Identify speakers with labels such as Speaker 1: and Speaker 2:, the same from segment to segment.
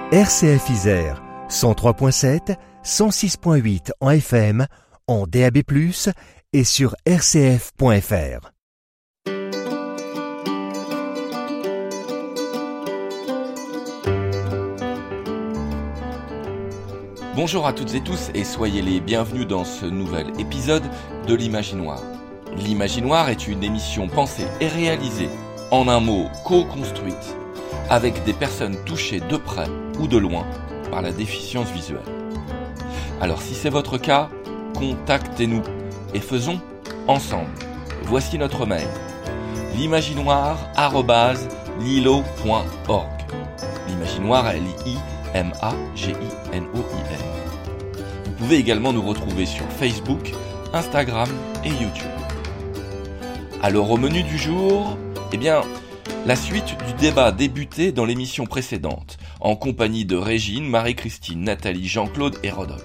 Speaker 1: RCF Isère, 103.7, 106.8 en FM, en DAB+, et sur rcf.fr.
Speaker 2: Bonjour à toutes et tous et soyez les bienvenus dans ce nouvel épisode de l'Imaginoire. L'Imaginoire est une émission pensée et réalisée, en un mot co-construite, avec des personnes touchées de près ou de loin par la déficience visuelle. Alors si c'est votre cas, contactez-nous et faisons ensemble. Voici notre mail, l'imaginoire@lilo.org. L'Imaginoire, L-I-M-A-G-I-N-O-I-R. Vous pouvez également nous retrouver sur Facebook, Instagram et YouTube. Alors au menu du jour, la suite du débat débuté dans l'émission précédente, en compagnie de Régine, Marie-Christine, Nathalie, Jean-Claude et Rodolphe.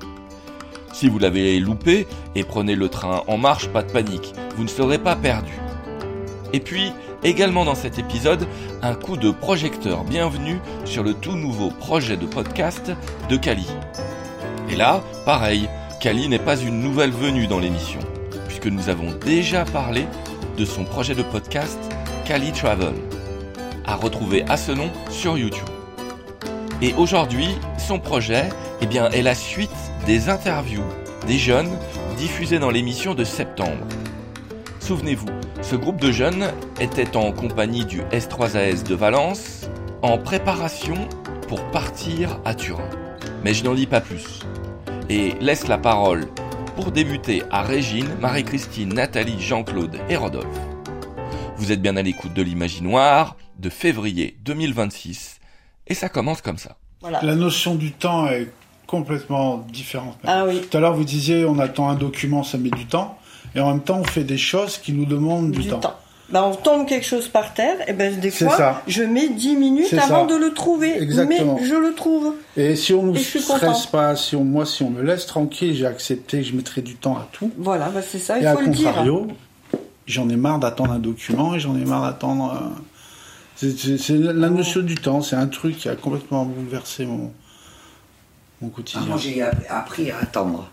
Speaker 2: Si vous l'avez loupé et prenez le train en marche, pas de panique, vous ne serez pas perdu. Et puis, également dans cet épisode, un coup de projecteur bienvenue sur le tout nouveau projet de podcast de Kali. Et là, pareil, Kali n'est pas une nouvelle venue dans l'émission, puisque nous avons déjà parlé de son projet de podcast Kali Travel, à retrouver à ce nom sur YouTube. Et aujourd'hui, son projet est la suite des interviews des jeunes diffusées dans l'émission de septembre. Souvenez-vous, ce groupe de jeunes était en compagnie du S3AS de Valence, en préparation pour partir à Turin. Mais je n'en dis pas plus, et laisse la parole pour débuter à Régine, Marie-Christine, Nathalie, Jean-Claude et Rodolphe. Vous êtes bien à l'écoute de l'Imaginoire de février 2026 et ça commence comme ça.
Speaker 3: Voilà. La notion du temps est complètement différente.
Speaker 4: Ah oui.
Speaker 3: Tout à l'heure vous disiez on attend un document, ça met du temps, et en même temps on fait des choses qui nous demandent du temps.
Speaker 4: On tombe quelque chose par terre, et des fois
Speaker 3: ça.
Speaker 4: je mets 10 minutes avant de le trouver.
Speaker 3: Exactement.
Speaker 4: Mais je le trouve.
Speaker 3: Et si on nous stresse pas, si on me laisse tranquille, j'ai accepté que je mettrai du temps à tout.
Speaker 4: Voilà, c'est ça, il
Speaker 3: et
Speaker 4: faut le dire.
Speaker 3: Et à contrario, j'en ai marre d'attendre un document et j'en ai marre d'attendre... C'est la notion du temps, c'est un truc qui a complètement bouleversé mon quotidien.
Speaker 5: Moi j'ai appris à attendre.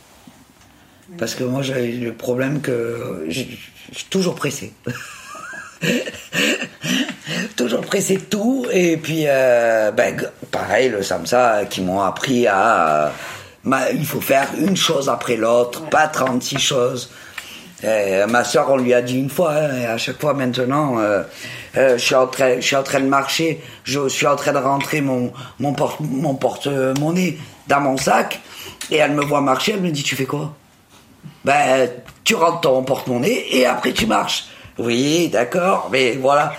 Speaker 5: Parce que moi j'avais le problème que je suis toujours pressé. Toujours pressé de tout. Et puis pareil, le SAMSA qui m'ont appris à... il faut faire une chose après l'autre, pas 36 choses. Ma soeur, on lui a dit une fois, et à chaque fois maintenant, je suis en train de marcher, je suis en train de rentrer mon porte-monnaie dans mon sac, et elle me voit marcher, elle me dit, tu fais quoi? Tu rentres ton porte-monnaie et après tu marches. Oui, d'accord, mais voilà,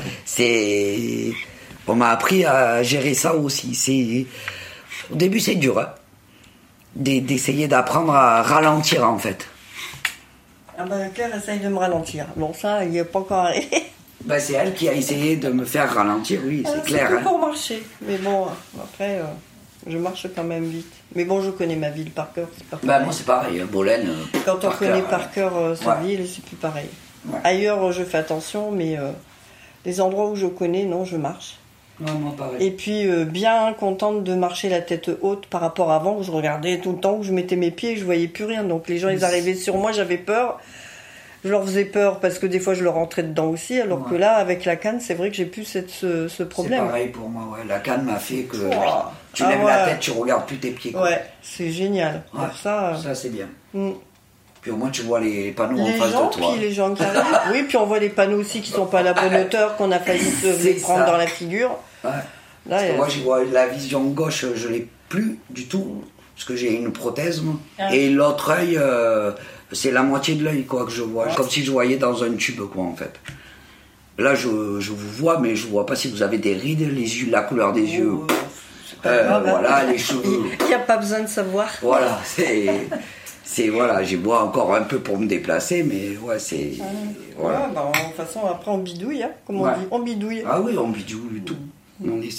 Speaker 5: on m'a appris à gérer ça aussi. Au début, c'est dur, hein, d'essayer d'apprendre à ralentir en fait.
Speaker 4: Claire essaye de me ralentir. Bon, ça, il n'y est pas encore arrivé.
Speaker 5: C'est elle qui a essayé de me faire ralentir, oui, c'est clair.
Speaker 4: C'est pour marcher. Mais bon, après, je marche quand même vite. Mais bon, je connais ma ville par cœur, c'est pas pareil.
Speaker 5: Moi, c'est pareil, Bolène.
Speaker 4: Quand on connaît par cœur sa ville, c'est plus pareil. Ouais. Ailleurs, je fais attention, mais les endroits où je connais, non, je marche.
Speaker 5: Ouais, moi, pareil.
Speaker 4: Et puis, bien contente de marcher la tête haute par rapport à avant, où je regardais tout le temps, où je mettais mes pieds et je voyais plus rien. Donc les gens, ils arrivaient sur moi, j'avais peur. Je leur faisais peur parce que des fois, je leur rentrais dedans aussi. Alors que là, avec la canne, c'est vrai que j'ai plus ce problème.
Speaker 5: C'est pareil pour moi, ouais. La canne m'a fait que tu lèves la tête, tu regardes plus tes pieds. Quoi.
Speaker 4: Ouais, c'est génial.
Speaker 5: Ouais.
Speaker 4: Pour ça,
Speaker 5: c'est bien. Puis au moins, tu vois les panneaux en face de toi.
Speaker 4: Puis les gens qui arrivent. Oui, puis on voit les panneaux aussi qui sont pas à la bonne hauteur, qu'on a failli se prendre dans la figure.
Speaker 5: Ouais. Là, moi, je vois la vision gauche, je l'ai plus du tout, parce que j'ai une prothèse. Et l'autre œil, c'est la moitié de l'œil quoi que je vois, comme si je voyais dans un tube quoi en fait. Là, je vous vois, mais je vois pas si vous avez des rides, les yeux, la couleur des yeux. Voilà, les cheveux.
Speaker 4: Il n'y a pas besoin de savoir.
Speaker 5: Voilà, voilà, j'ai bois encore un peu pour me déplacer, mais c'est. Voilà.
Speaker 4: De toute façon, après on bidouille, hein, comme on dit, on bidouille.
Speaker 5: Ah oui, on bidouille tout. On est